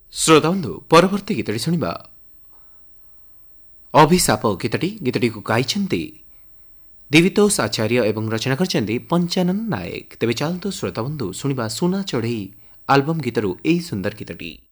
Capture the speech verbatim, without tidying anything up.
ଶ୍ରୋତାବନ୍ଧୁ ପରବର୍ତ୍ତୀ ଗୀତଟି ଶୁଣିବା ଅଭିଶାପ ଗୀତଟି ଗୀତଟିକୁ ଗାଇଛନ୍ତି ଦିବିତୋଷ ଆଚାର୍ଯ୍ୟ ଏବଂ ରଚନା କରିଛନ୍ତି ପଞ୍ଚାନନ ନାୟକ। ତେବେ ଚାଲନ୍ତୁ ଶ୍ରୋତାବନ୍ଧୁ ଶୁଣିବା ସୁନା ଚଢ଼େଇ ଆଲବମ୍ ଗୀତରୁ ଏହି ସୁନ୍ଦର ଗୀତଟି।